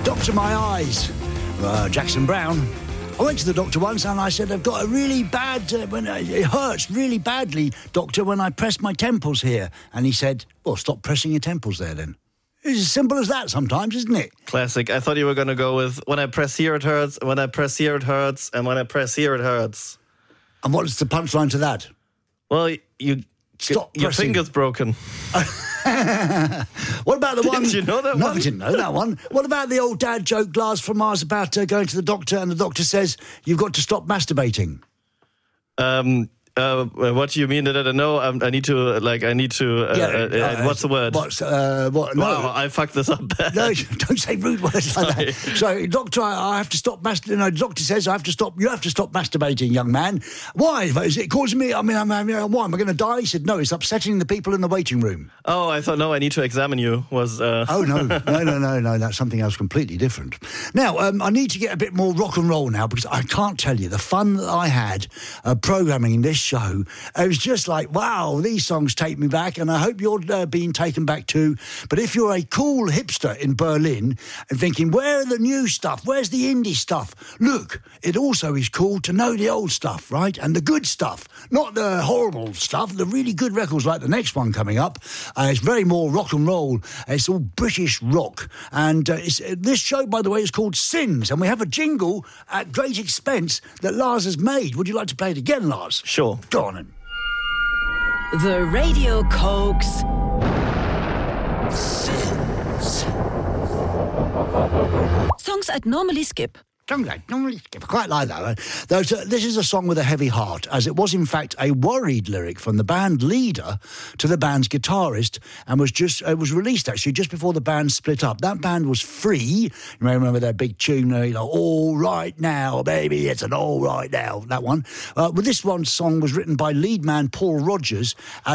Doctor My Eyes, Jackson Browne. I went to the doctor once and I said, I've got a really bad, it hurts really badly, doctor, when I press my temples here. And he said, well, stop pressing your temples there then. It's as simple as that sometimes, isn't it? Classic. I thought you were going to go with, when I press here it hurts, when I press here it hurts, and when I press here it hurts. And what's the punchline to that? Well, Stop your pressing. finger's broken. What about the one... Didn't you know that No, one? I didn't know that one. What about the old dad joke, Lars from Mars, about going to the doctor and the doctor says, you've got to stop masturbating? What do you mean that I don't know? I need to, what's the word? What? No. Wow, I fucked this up bad. No, don't say rude words like that. So, doctor, I have to stop masturbating. No, the doctor says you have to stop masturbating, young man. Why? Is it causing me, why? Am I going to die? He said, no, it's upsetting the people in the waiting room. Oh, I thought, no, I need to examine you. Oh, no, that's something else completely different. Now, I need to get a bit more rock and roll now because I can't tell you the fun that I had programming in this show. It was just like, wow, these songs take me back, and I hope you're being taken back too. But if you're a cool hipster in Berlin and thinking, where are the new stuff? Where's the indie stuff? Look, it also is cool to know the old stuff, right? And the good stuff, not the horrible stuff, the really good records like the next one coming up. It's very more rock and roll. It's all British rock. And this show, by the way, is called Sins, and we have a jingle at great expense that Lars has made. Would you like to play it again, Lars? Sure. Go on then. The Radio Cokes. Sins. Songs I'd normally skip. I quite like that. This is a song with a heavy heart, as it was in fact a worried lyric from the band leader to the band's guitarist, and it was released actually just before the band split up. That band was Free. You may remember their big tune, All Right Now, baby, it's an All Right Now, that one. But this one song was written by lead man Paul Rodgers,